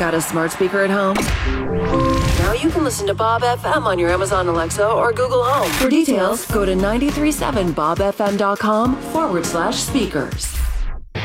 Got a smart speaker at home? Now you can listen to Bob FM on your Amazon Alexa or Google Home. For details, go to 937bobfm.com/speakers.